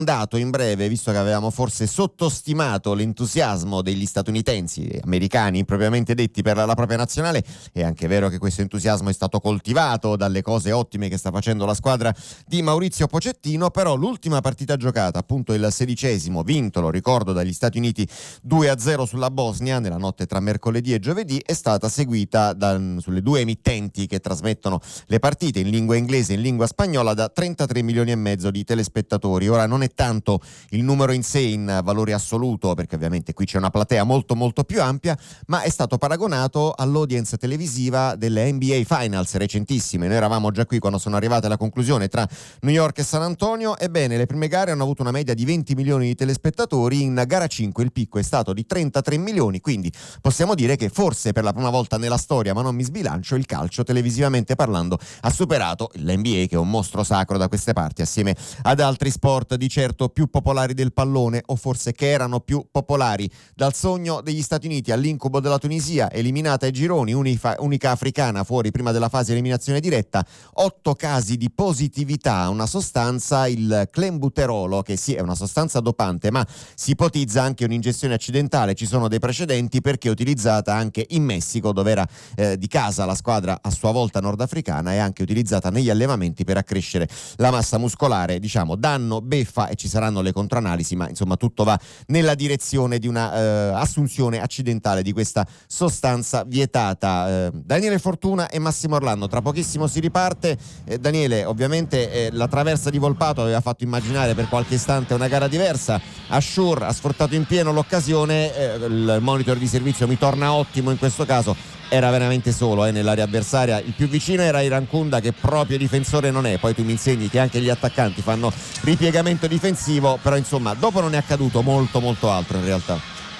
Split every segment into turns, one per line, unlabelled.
dato in breve, visto che avevamo forse sottostimato l'entusiasmo degli statunitensi e americani propriamente detti per la propria nazionale. È anche vero che questo entusiasmo è stato coltivato dalle cose ottime che sta facendo la squadra di Maurizio Pochettino, però l'ultima partita giocata, appunto il 16esimo, vinto, lo ricordo, dagli Stati Uniti 2-0 sulla Bosnia nella notte tra mercoledì e giovedì, è stata seguita sulle due emittenti che trasmettono le partite in lingua inglese e in lingua spagnola da 33 milioni e mezzo di telespettatori. Ora non è tanto il numero in sé in valore assoluto, perché ovviamente qui c'è una platea molto molto più ampia, ma è stato paragonato all'audience televisiva delle NBA Finals recentissime. Noi eravamo già qui quando sono arrivate alla conclusione tra New York e San Antonio. Ebbene, le prime gare hanno avuto una media di 20 milioni di telespettatori, in gara 5 il picco è stato di 33 milioni, quindi possiamo dire che forse per la prima volta nella storia, ma non mi sbilancio, il calcio televisivamente parlando ha superato l'NBA, che è un mostro sacro da queste parti, assieme ad altri sport di certo più popolari del pallone, o forse che erano più popolari. Dal sogno degli Stati Uniti all'incubo della Tunisia, eliminata ai gironi, unica africana fuori prima della fase eliminazione diretta, 8 casi di positività a una sostanza, il clenbuterolo, che sì è una sostanza dopante, ma si ipotizza anche un'ingestione accidentale. Ci sono dei precedenti perché è utilizzata anche in Messico, dove era di casa la squadra a sua volta nordafricana, e anche utilizzata negli allevamenti per accrescere la massa muscolare. Diciamo danno, beffa, e ci saranno le controanalisi, ma insomma tutto va nella direzione di una assunzione accidentale di questa sostanza vietata. Daniele Fortuna e Massimo Orlando, tra pochissimo si riparte. Daniele, ovviamente la traversa di Volpato aveva fatto immaginare per qualche istante una gara diversa. Asciur ha sfruttato in pieno l'occasione, il monitor di servizio mi torna ottimo in questo caso, era veramente solo nell'area avversaria, il più vicino era Irankunda, che proprio difensore non è. Poi tu mi insegni che anche gli attaccanti fanno ripiegamento difensivo, però insomma dopo non è accaduto molto altro in realtà.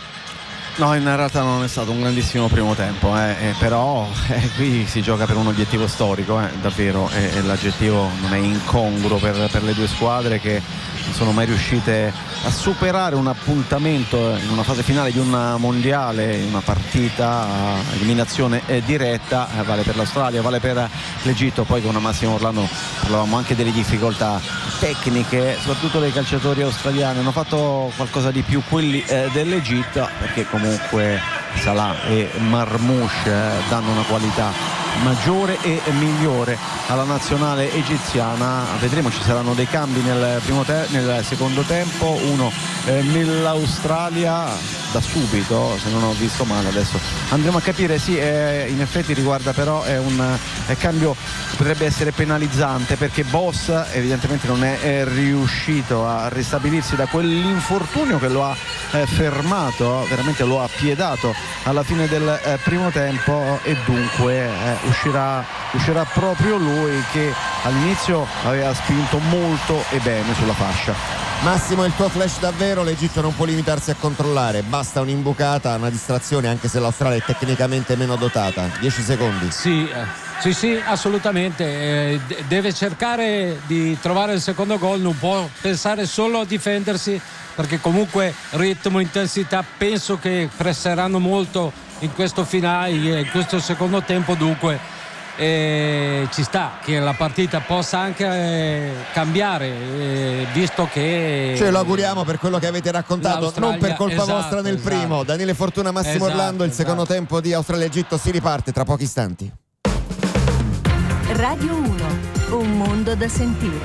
No, in realtà non è stato un grandissimo primo tempo, però qui si gioca per un obiettivo storico, davvero, e l'aggettivo non è incongruo per le due squadre che non sono mai riuscite a superare un appuntamento in una fase finale di un mondiale, in una partita a eliminazione diretta. Vale per l'Australia, vale per l'Egitto. Poi con Massimo Orlando parlavamo anche delle difficoltà tecniche, soprattutto dei calciatori australiani. Hanno fatto qualcosa di più quelli dell'Egitto, perché comunque Salah e Marmoush danno una qualità maggiore e migliore alla nazionale egiziana. Vedremo, ci saranno dei cambi nel secondo tempo, uno nell'Australia da subito, se non ho visto male. Adesso andremo a capire. Sì, in effetti riguarda, però è un cambio che potrebbe essere penalizzante, perché Boss evidentemente non è riuscito a ristabilirsi da quell'infortunio che lo ha fermato, veramente lo ha piedato alla fine del primo tempo, e dunque uscirà proprio lui, che all'inizio aveva spinto molto e bene sulla fascia.
Massimo, il tuo flash davvero, l'Egitto non può limitarsi a controllare, basta un'imbucata, una distrazione, anche se l'Australia è tecnicamente meno dotata. 10 secondi.
Sì, assolutamente, deve cercare di trovare il secondo gol, non può pensare solo a difendersi, perché comunque ritmo, intensità, penso che presseranno molto in questo finale, in questo secondo tempo, dunque ci sta che la partita possa anche cambiare, visto che
ce lo auguriamo per quello che avete raccontato, non per colpa vostra nel primo. Daniele Fortuna, Massimo Orlando, il secondo tempo di Australia-Egitto si riparte tra pochi istanti.
Radio 1, un mondo da sentire.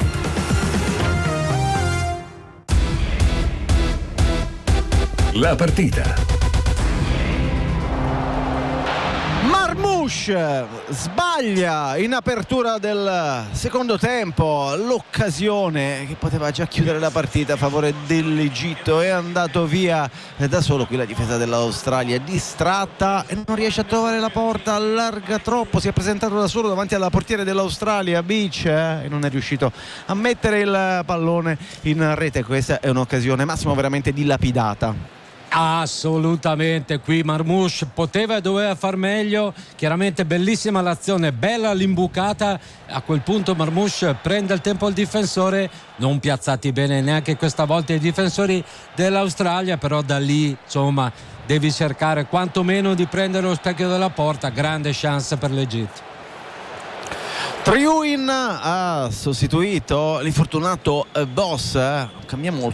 La partita.
Marmoush sbaglia in apertura del secondo tempo, l'occasione che poteva già chiudere la partita a favore dell'Egitto. È andato via da solo. Qui la difesa dell'Australia è distratta e non riesce a trovare la porta, allarga troppo, si è presentato da solo davanti alla portiere dell'Australia, Beach, e non è riuscito a mettere il pallone in rete. Questa è un'occasione, Massimo, veramente dilapidata.
Assolutamente, qui Marmoush poteva e doveva far meglio. Chiaramente bellissima l'azione, bella l'imbucata. A quel punto Marmoush prende il tempo al difensore, non piazzati bene neanche questa volta i difensori dell'Australia, però da lì insomma devi cercare quantomeno di prendere lo specchio della porta. Grande chance per l'Egitto.
Triuin ha sostituito l'infortunato Boss. Cambiamo